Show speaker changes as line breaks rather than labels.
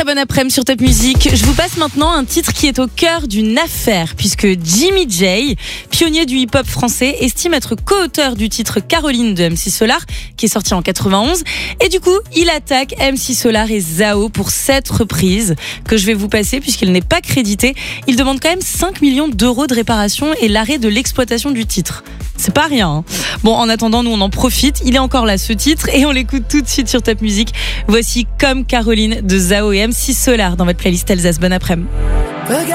Très bonne après-midi sur Top Music. Je vous passe maintenant un titre qui est au cœur d'une affaire, puisque Jimmy J, pionnier du hip-hop français, estime être co-auteur du titre Caroline de MC Solar, qui est sorti en 91. Et du coup, il attaque MC Solar et Zao pour cette reprise que je vais vous passer, puisqu'il n'est pas crédité. Il demande quand même 5 millions d'euros de réparation et l'arrêt de l'exploitation du titre. C'est pas rien, hein. Bon, en attendant, nous on en profite. Il est encore là, ce titre, et on l'écoute tout de suite sur Top Music. Voici Comme Caroline de Zao et MC Solar dans votre playlist Alsace. Bonne après-midi.